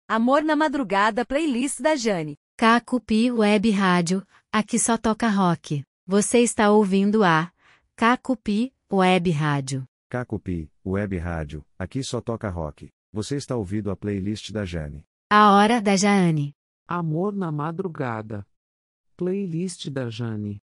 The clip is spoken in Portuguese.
Amor na Madrugada, playlist da Jane. Cacupi Web Rádio, aqui só toca rock. Você está ouvindo a Cacupi Web Rádio. Cacupi Web Rádio, aqui só toca rock. Você está ouvindo a playlist da Jane. A hora da Jane. Amor na Madrugada. Playlist da Jane.